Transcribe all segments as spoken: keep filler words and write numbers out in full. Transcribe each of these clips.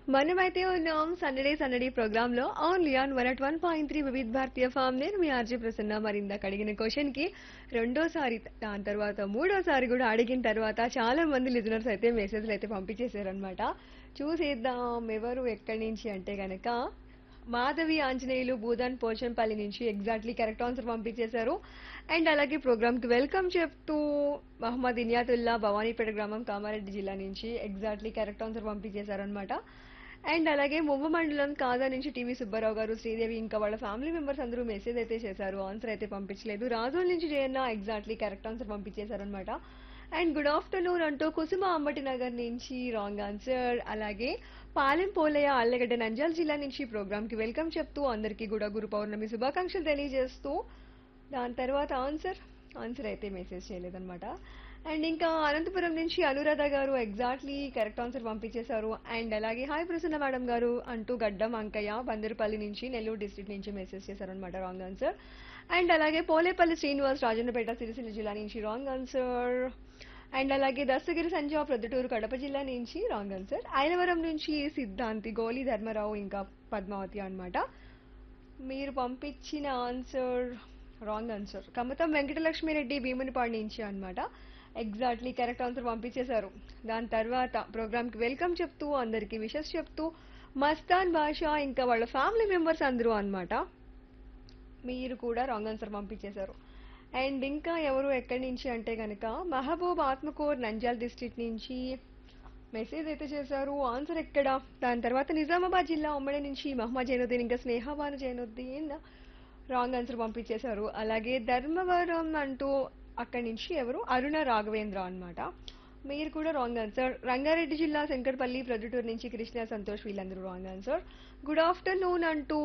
మనమైతే ఉన్నాం సండే సందడి ప్రోగ్రామ్ లో only on one at one point three వివిధ భారతీయ ఫామ్. నేను మీ ఆర్జే ప్రసన్న. మరి ఇందాక అడిగిన క్వశ్చన్ కి రెండోసారి దాని తర్వాత మూడోసారి కూడా అడిగిన తర్వాత చాలా మంది లిజనర్స్ అయితే మెసేజ్లు అయితే పంపించేశారనమాట. చూసేద్దాం ఎవరు ఎక్కడి నుంచి అంటే గనక మాధవి ఆంజనేయులు భూదాన్ పోచంపల్లి నుంచి ఎగ్జాక్ట్లీ కరెక్ట్ ఆన్సర్ పంపించేశారు. అండ్ అలాగే ప్రోగ్రామ్ కి వెల్కమ్ చెప్తూ మహమ్మద్ ఇనియాతుల్లా భవానీపేట గ్రామం కామారెడ్డి జిల్లా నుంచి ఎగ్జాక్ట్లీ కరెక్ట్ ఆన్సర్ పంపించేశారనమాట. అండ్ అలాగే మువ్వ మండలం కాదా నుంచి టీవీ సుబ్బారావు గారు శ్రీదేవి ఇంకా వాళ్ళ ఫ్యామిలీ మెంబర్స్ అందరూ మెసేజ్ అయితే చేశారు, ఆన్సర్ అయితే పంపించలేదు. రాజోల్ నుంచి Jayanna exactly correct answer పంపించేశారనమాట. And good afternoon అంటూ కుసుమ అంబటి నగర్ నుంచి రాంగ్ ఆన్సర్. అలాగే పాలెం పోలయ్య ఆళ్లగడ్డ నంద్యాల జిల్లా నుంచి ప్రోగ్రామ్ కి వెల్కమ్ చెప్తూ అందరికీ కూడా గురు పౌర్ణమి శుభాకాంక్షలు తెలియజేస్తూ దాని తర్వాత ఆన్సర్ ఆన్సర్ అయితే మెసేజ్ చేయలేదన్నమాట. అండ్ ఇంకా అనంతపురం నుంచి అనురాధ గారు ఎగ్జాక్ట్లీ కరెక్ట్ ఆన్సర్ పంపించేశారు. అండ్ అలాగే హాయ్ ప్రసన్న మేడం గారు అంటూ గడ్డం అంకయ్య బందరుపల్లి నుంచి నెల్లూరు డిస్ట్రిక్ట్ నుంచి మెసేజ్ చేశారనమాట, రాంగ్ ఆన్సర్. అండ్ అలాగే పోలేపల్లి శ్రీనివాస్ రాజన్నపేట సిరిసిల్ల జిల్లా నుంచి రాంగ్ ఆన్సర్. అండ్ అలాగే దస్తగిరి సంజయ్ ప్రొద్దుటూరు కడప జిల్లా నుంచి రాంగ్ ఆన్సర్. ఐలవరం నుంచి సిద్ధాంతి గోలి ధర్మరావు ఇంకా పద్మావతి అన్నమాట. మీరు పంపించిన answer wrong answer. Kamatham Venkatalakshmi Reddy Bheemunipadu నుంచి అన్నమాట. ఎగ్జాక్ట్లీ కరెక్ట్ ఆన్సర్ పంపించేశారు. దాని తర్వాత ప్రోగ్రామ్ కి వెల్కమ్ చెప్తూ అందరికి విషెస్ చెప్తూ మస్తాన్ బాషా ఇంకా వాళ్ళ ఫ్యామిలీ మెంబర్స్ అందరూ అన్నమాట. మీరు కూడా రాంగ్ ఆన్సర్ పంపించేశారు. అండ్ ఇంకా ఎవరు ఎక్కడి నుంచి అంటే కనుక మహబూబ్ ఆత్మకూర్ నంద్యాల డిస్ట్రిక్ట్ నుంచి మెసేజ్ అయితే చేశారు, ఆన్సర్ ఎక్కడ. దాని తర్వాత నిజామాబాద్ జిల్లా ఉమ్మడి నుంచి మహమ్మద్ జైనుద్దీన్ ఇంకా స్నేహబాను జైనుద్దీన్ రాంగ్ ఆన్సర్ పంపించేశారు. అలాగే ధర్మవరం అంటూ అక్కడి నుంచి ఎవరు అరుణ రాఘవేంద్ర అన్నమాట. మీరు కూడా రాంగ్ ఆన్సర్. రంగారెడ్డి జిల్లా శంకర్పల్లి ప్రొద్దుటూరు నుంచి కృష్ణ సంతోష్ వీళ్ళందరూ రాంగ్ ఆన్సర్. గుడ్ ఆఫ్టర్నూన్ అంటూ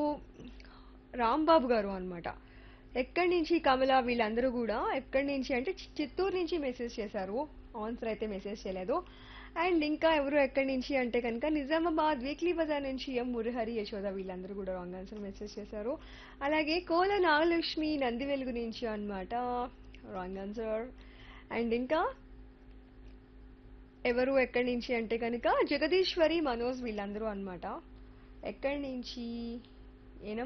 రాంబాబు గారు అన్నమాట. ఎక్కడి నుంచి కమల వీళ్ళందరూ కూడా ఎక్కడి నుంచి అంటే చిత్తూరు నుంచి మెసేజ్ చేశారు, ఆన్సర్ అయితే మెసేజ్ చేయలేదు. అండ్ ఇంకా ఎవరు ఎక్కడి నుంచి అంటే కనుక నిజామాబాద్ వీక్లీ బజార్ నుంచి ఎం మురహరి యశోద వీళ్ళందరూ కూడా రాంగ్ ఆన్సర్ మెసేజ్ చేశారు. అలాగే కోల నాగలక్ష్మి నంది వెలుగు నుంచి అన్నమాట, రాంగ్ ఆన్సర్. అండ్ ఇంకా ఎవరు ఎక్కడి నుంచి అంటే కనుక జగదీశ్వరి మనోజ్ వీళ్ళందరూ అన్నమాట. ఎక్కడి నుంచి